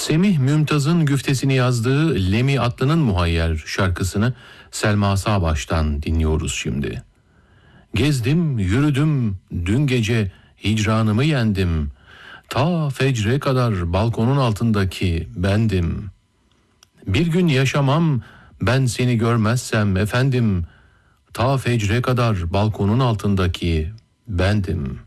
Semih Mümtaz'ın güftesini yazdığı Lemi Atlı'nın Muhayyer şarkısını Selma Sağbaş'tan dinliyoruz şimdi. Gezdim, yürüdüm, dün gece hicranımı yendim. Ta fecre kadar balkonun altındaki bendim. Bir gün yaşamam ben seni görmezsem efendim. Ta fecre kadar balkonun altındaki bendim.